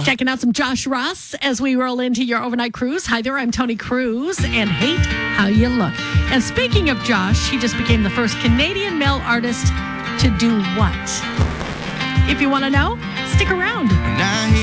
Checking out some Josh Ross as we roll into your overnight cruise. Hi there, I'm Tony Cruz and hate how you look. And speaking of Josh, he just became the first Canadian male artist to do what? If you want to know, stick around.